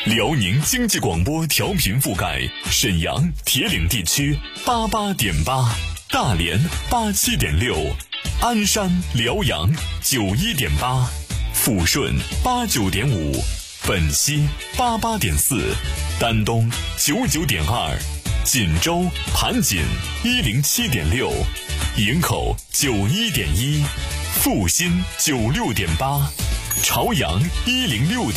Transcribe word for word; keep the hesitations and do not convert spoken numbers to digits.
辽宁经济广播调频覆盖沈阳、铁岭地区八八点八，大连八七点六，鞍山、辽阳九一点八，抚顺八九点五，本溪八八点四，丹东九九点二，锦州、盘锦一零七点六，营口九一点一，阜新九六点八，朝阳一零六。